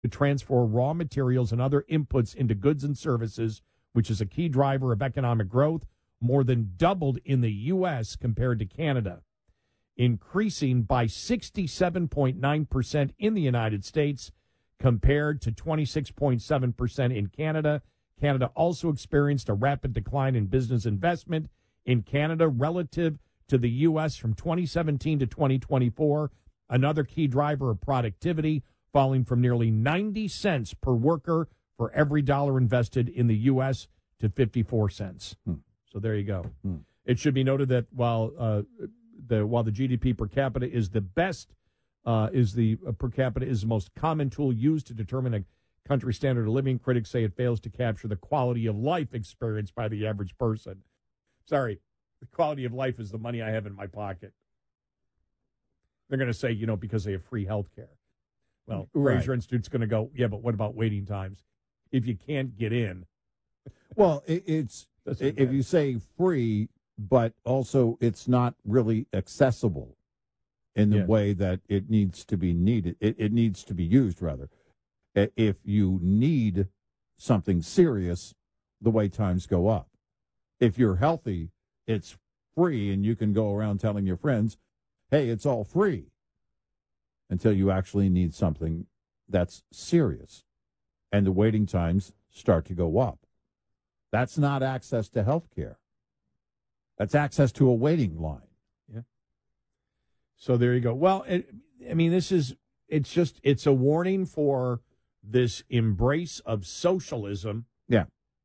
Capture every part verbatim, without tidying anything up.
to transfer raw materials and other inputs into goods and services, which is a key driver of economic growth, more than doubled in the U S compared to Canada, increasing by sixty-seven point nine percent in the United States compared to twenty-six point seven percent in Canada. Canada also experienced a rapid decline in business investment in Canada relative to the U S from twenty seventeen to twenty twenty-four, another key driver of productivity, falling from nearly ninety cents per worker for every dollar invested in the U S to fifty-four cents. Hmm. So there you go. Hmm. It should be noted that while uh, the while the G D P per capita is the best, uh, is the uh, per capita is the most common tool used to determine a country standard of living, critics say it fails to capture the quality of life experienced by the average person. Sorry, the quality of life is the money I have in my pocket. They're going to say, you know, because they have free health care. Well, right. Fraser Institute's going to go, yeah, but what about waiting times? If you can't get in. Well, it, it's if matter. You say free, but also it's not really accessible in the yes. way that it needs to be needed. It, it needs to be used, rather. If you need something serious, the wait times go up. If you're healthy, it's free, and you can go around telling your friends, hey, it's all free, until you actually need something that's serious, and the waiting times start to go up. That's not access to health care. That's access to a waiting line. Yeah. So there you go. Well, it, I mean, this is, it's just, it's a warning for this embrace of socialism. Yeah.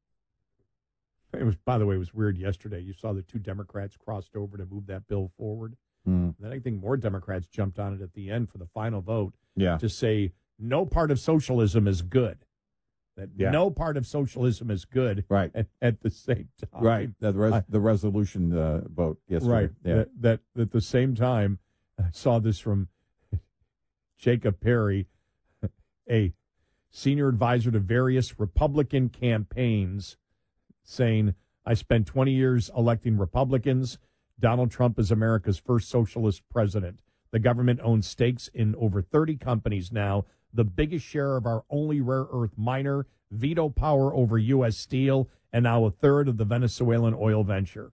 It was, by the way, it was weird yesterday. You saw the two Democrats crossed over to move that bill forward. Mm. Then I think more Democrats jumped on it at the end for the final vote. Yeah. To say no part of socialism is good. That yeah. no part of socialism is good. Right. At, at the same time. Right. The, res- I, the resolution uh, vote yesterday. Right. Yeah. That, that at the same time, I saw this from Jacob Perry, a senior advisor to various Republican campaigns, saying, I spent twenty years electing Republicans. Donald Trump is America's first socialist president. The government owns stakes in over thirty companies now, the biggest share of our only rare earth miner, veto power over U S steel, and now a third of the Venezuelan oil venture.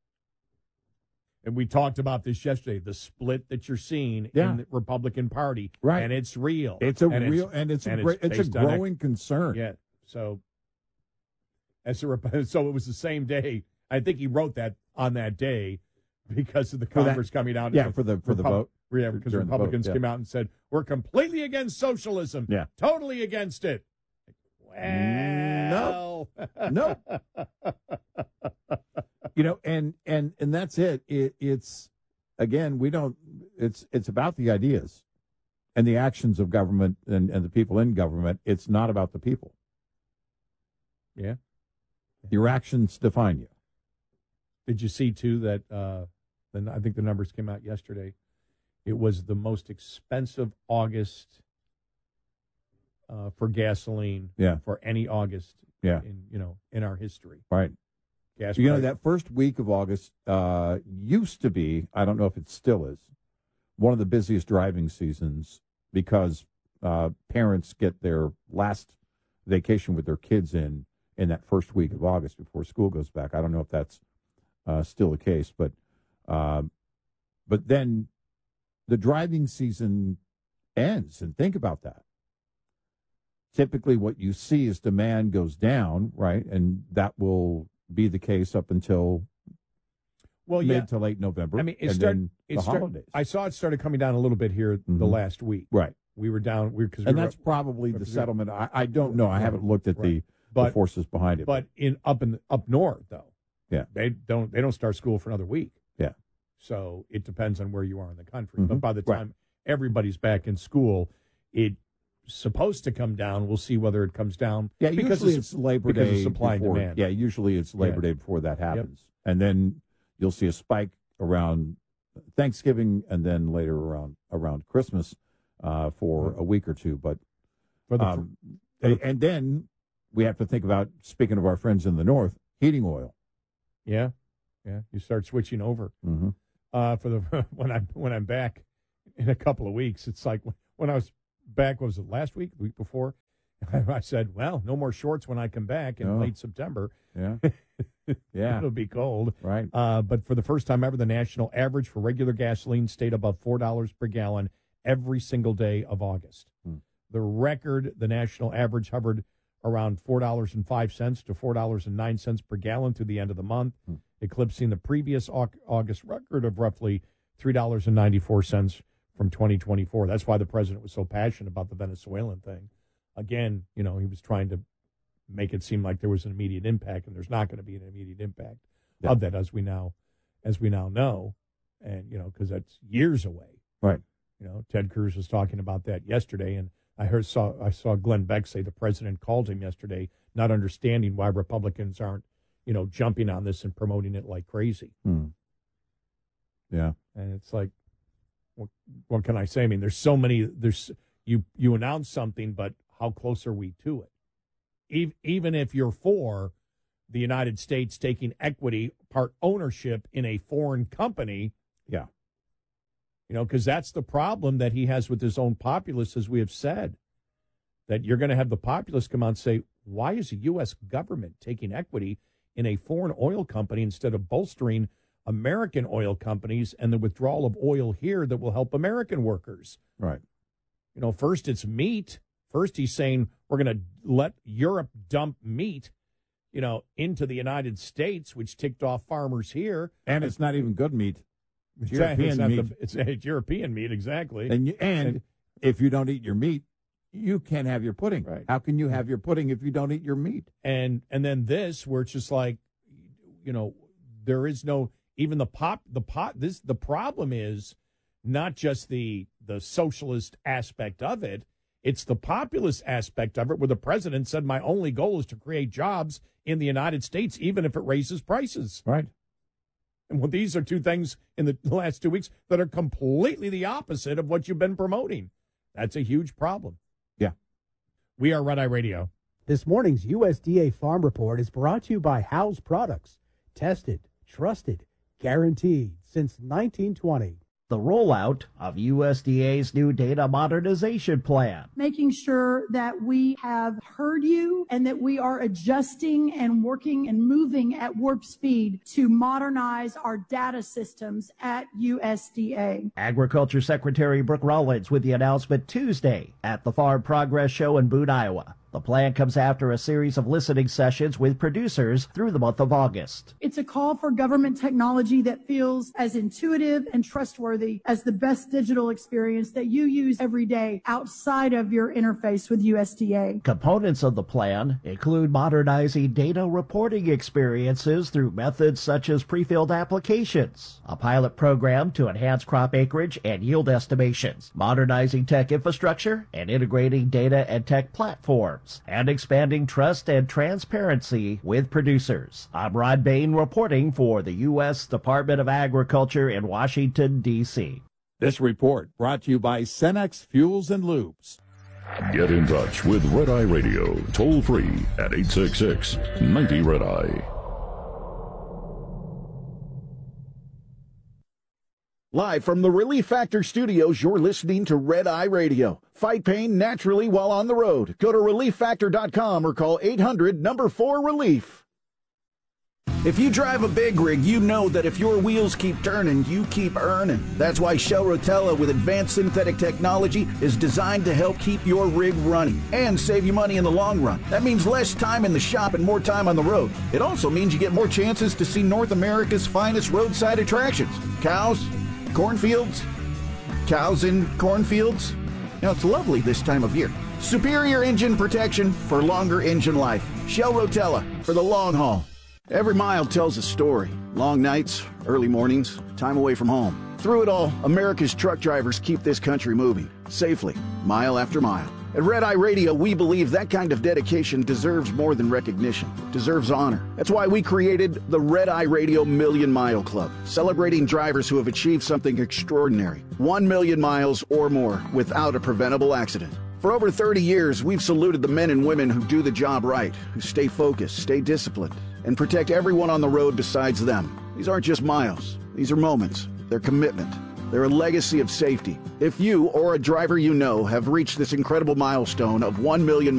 And we talked about this yesterday, the split that you're seeing yeah. in the Republican Party. Right. And it's real. It's a and real, it's, and it's, and a, it's, it's a growing on, concern. Yeah. So, as a, so it was the same day. I think he wrote that on that day because of the Congress that, coming out. Yeah, for the for the vote. Yeah, because Republicans vote, yeah. came out and said, we're completely against socialism. Yeah. Totally against it. Well. No. No. You know, and, and, and that's it. it. It's, again, we don't, it's it's about the ideas and the actions of government and, and the people in government. It's not about the people. Yeah. Your actions define you. Did you see, too, that uh, then I think the numbers came out yesterday. It was the most expensive August uh, for gasoline yeah. for any August yeah. in, you know, in our history. Right. Gas you price. know, that first week of August uh, used to be, I don't know if it still is, one of the busiest driving seasons because uh, parents get their last vacation with their kids in in that first week of August before school goes back. I don't know if that's uh, still the case, but uh, but then the driving season ends, and think about that. Typically, what you see is demand goes down, right, and that will be the case up until well, mid yeah. to late November. I mean, it and started. then It the start, holidays. I saw it started coming down a little bit here mm-hmm. the last week. Right, we were down. We because we and were, that's probably the settlement. I, I don't know. I haven't looked at right. the, but, the forces behind it. But in up in up north though, yeah, they don't they don't start school for another week. Yeah, so it depends on where you are in the country. Mm-hmm. But by the time right. everybody's back in school, it's supposed to come down. We'll see whether it comes down. Yeah, because usually of, it's Labor because Day of supply before, and demand. Yeah, usually it's Labor yeah. Day before that happens, yep. and then you'll see a spike around Thanksgiving, and then later around around Christmas uh, for a week or two. But for the, um, for the, and then we have to think about, speaking of our friends in the north, heating oil. Yeah, yeah. You start switching over mm-hmm. uh, for the when I'm when I'm back in a couple of weeks. It's like when I was back, what was it, last week, the week before? I said, well, no more shorts when I come back in oh. late September. Yeah. Yeah. It'll be cold. Right. Uh, but for the first time ever, the national average for regular gasoline stayed above four dollars per gallon every single day of August. Hmm. The record, the national average hovered around four dollars and five cents to four dollars and nine cents per gallon through the end of the month, hmm. eclipsing the previous August record of roughly three dollars and ninety-four cents from twenty twenty-four. That's why the president was so passionate about the Venezuelan thing. Again, you know, he was trying to make it seem like there was an immediate impact, and there's not going to be an immediate impact yeah. of that, as we now, as we now know, and you know, because that's years away. Right. You know, Ted Cruz was talking about that yesterday, and I heard saw I saw Glenn Beck say the president called him yesterday, not understanding why Republicans aren't, you know, jumping on this and promoting it like crazy. Hmm. Yeah. And it's like, what, what can I say? I mean, there's so many. There's you you announce something, but how close are we to it? Even, even if you're for the United States taking equity, part ownership in a foreign company, yeah, you know, because that's the problem that he has with his own populace, as we have said, that you're going to have the populace come out and say, why is the U S government taking equity in a foreign oil company instead of bolstering American oil companies and the withdrawal of oil here that will help American workers? Right. You know, first it's meat. First he's saying we're going to let Europe dump meat, you know, into the United States, which ticked off farmers here. And it's not even good meat. It's European it's meat. The, it's, it's European meat, exactly. And, you, and, and if you don't eat your meat, you can't have your pudding. Right. How can you have your pudding if you don't eat your meat? And and then this, where it's just like, you know, there is no even the pop the pot. This the problem is not just the the socialist aspect of it. It's the populist aspect of it, where the president said, my only goal is to create jobs in the United States, even if it raises prices. Right. And well, these are two things in the last two weeks that are completely the opposite of what you've been promoting. That's a huge problem. Yeah. We are Red Eye Radio. This morning's U S D A Farm Report is brought to you by House Products. Tested, trusted, guaranteed since nineteen twenty. The rollout of U S D A's new data modernization plan. Making sure that we have heard you and that we are adjusting and working and moving at warp speed to modernize our data systems at U S D A. Agriculture Secretary Brooke Rollins with the announcement Tuesday at the Farm Progress Show in Boone, Iowa. The plan comes after a series of listening sessions with producers through the month of August. It's a call for government technology that feels as intuitive and trustworthy as the best digital experience that you use every day outside of your interface with U S D A. Components of the plan include modernizing data reporting experiences through methods such as pre-filled applications, a pilot program to enhance crop acreage and yield estimations, modernizing tech infrastructure, and integrating data and tech platforms, and expanding trust and transparency with producers. I'm Rod Bain reporting for the U S Department of Agriculture in Washington, D C This report brought to you by Cenex Fuels and Lubes. Get in touch with Red Eye Radio, toll free at eight six six, ninety, Red Eye. Live from the Relief Factor studios, you're listening to Red Eye Radio. Fight pain naturally while on the road. Go to relief factor dot com or call eight hundred, number four, relief. If you drive a big rig, you know that if your wheels keep turning, you keep earning. That's why Shell Rotella with advanced synthetic technology is designed to help keep your rig running and save you money in the long run. That means less time in the shop and more time on the road. It also means you get more chances to see North America's finest roadside attractions. Cows, cornfields, cows in cornfields. Now, it's lovely this time of year. Superior engine protection for longer engine life. Shell Rotella for the long haul. Every mile tells a story. Long nights, early mornings, time away from home. Through it all, America's truck drivers keep this country moving, safely, mile after mile. At Red Eye Radio, we believe that kind of dedication deserves more than recognition, deserves honor. That's why we created the Red Eye Radio Million Mile Club, celebrating drivers who have achieved something extraordinary. One million miles or more without a preventable accident. For over thirty years, we've saluted the men and women who do the job right, who stay focused, stay disciplined, and protect everyone on the road besides them. These aren't just miles. These are moments. They're commitment. They're a legacy of safety. If you or a driver you know have reached this incredible milestone of one million